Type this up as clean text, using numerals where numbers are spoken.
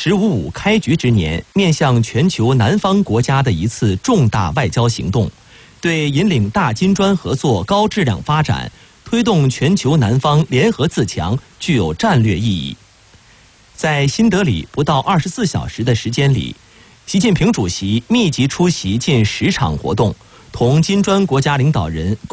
“十五五”开局之年，面向全球南方国家的一次重大外交行动，对引领大金砖合作高质量发展、推动全球南方联合自强具有战略意义。在新德里不到24小时的时间里，习近平主席密集出席近10场活动，同金砖国家领导人共